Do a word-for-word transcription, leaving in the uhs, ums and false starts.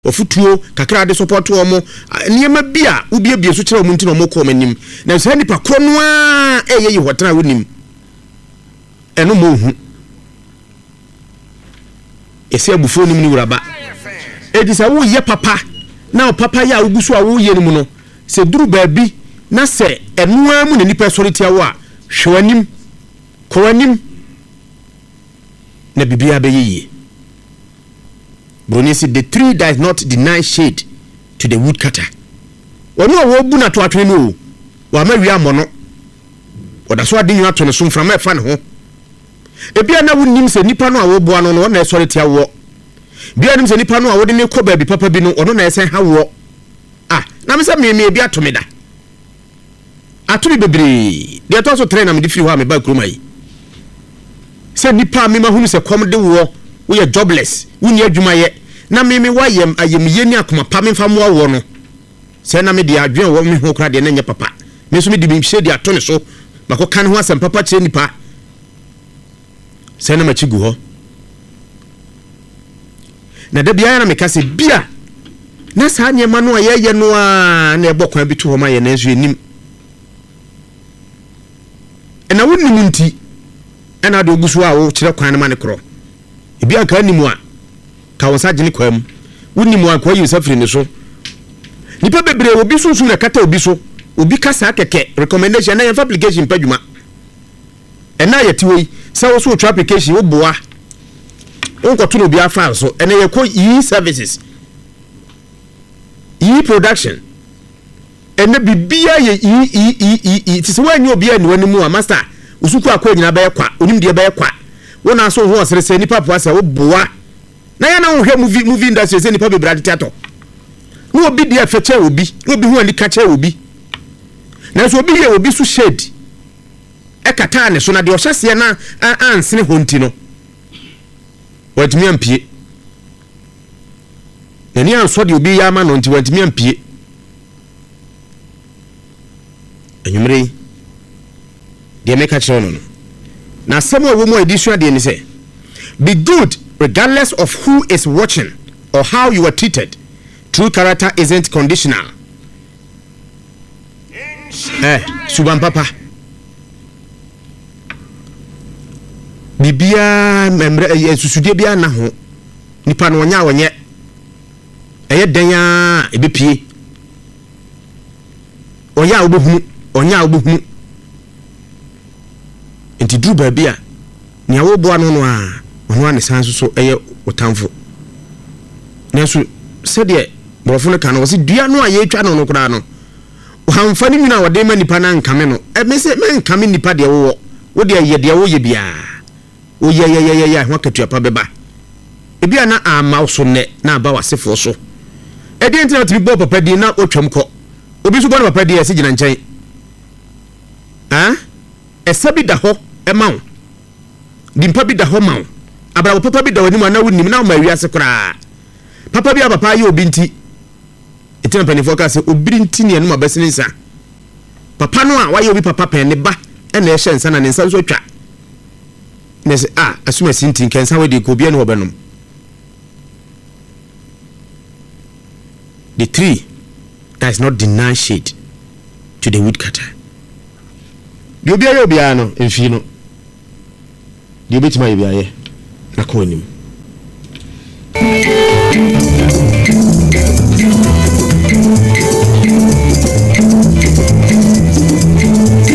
ofutuo kakra de support wo mo niema bia ubie bie so kire wo nti no mo ko manim na se nipa kro no a eye yi hotena wonim eno mo hu ese abufo nim ni wuraba edi sa wo ye papa na papa ya ugusu a wo ye nim no se duru baabi na se eno amu na nipa soriti awo a hwewanim kowanim na bibia be ye Bruni said the tree does not deny shade to the woodcutter. Wanu wo bu na to atwe no wa ma wi amono. Oda so ade nwa to no so mfra ma fa ne ho. E bia na wonim se nipa no a wo bo ano no na esore tia wo. Bia nim se nipa no a wo de ne ko ba bi papa bi no ono na esen ha wo. Ah, na me se me me bia to me da. Atobi bebre. De to so train na me di free ho a me ba kroma yi. Se nipa me ma hunu se kom de wo, wo ye jobless, wo ni adwuma ye. Na me me wayem ayemiye ni akoma pa me famu awo no se na me de adwen wo me ho kra de na nya papa me so me de bi hye de ato ne so mako kan ho asem papa kire nipa se na ma chigu ho na da bia na me kase bia na sa nyema no ayeye no a na ebokwan bi to ho ma ye na enso enim ena wonnim nti ena de ogusu a wo kire kwan na ma ne kro e bia ka nimu a ka wonsa gine kwam woni mu akwa yi safiri ne so nipa bebre obi sunsun na kata obi so obi kasa keke recommendation na your application padwuma ena yeti wei se wo so application wo boa onko to no bi afa so ena ye ko e services e production ena bibia ye e e e e ti se wanyi obi ani wani mu a master usuku akwa nyina ba ye kwa onim de ba ye kwa wona so ho osere nipa po asa wo boa na ya na hwe movie movie industry se nipa bebrade theater no obi dia feche obi no obi hu ani kache obi na so obi ye obi so shade e kata ne so na de ohyase na ansene honti no watimi ampie na ni anso de obi ya ma no nti watimi ampie enyumre de make a chono na some wo mo edition de ni say be good regardless of who is watching or how you are treated. True character isn't conditional. Eh, suban papa. Bibia membre eh susude bia na ho. Nipa no nya wonye. Eye dan ya ebepie. Oya obohunu, onya obohunu. Enti dru ba bia. Nya wo bo anu no a ono ane sanso so eye otamfo neso se de borofo no kan wo se dua no aye twa no no kura no hamfa ni nyina wode ma nipa na nkame no e me se me nkame nipa de wo wo de ye de wo ye bia wo ye ye ye ye ho katua pa beba e bia na ama so ne na aba wasefo so e de internet bi bo papa di na otwam ko obi so bo na papa di e se gina nchen ha e sabi da ho e ma wo dimpa bi da ho ma wo abra papa bi da wani na wonim na ma wiase kra papa bi papa ye obi nti etina penifo ka se obi nti ne no abasini nsa papa no a waye obi papa pen ne ba e na ehye nsa na ne nsa so twa ne se ah asuma sinti kensa we de ko bia ne obenom the tree does not deny shade to the woodcutter di obi aye obi ano enfi no di obi tima ye bi aye na ko anim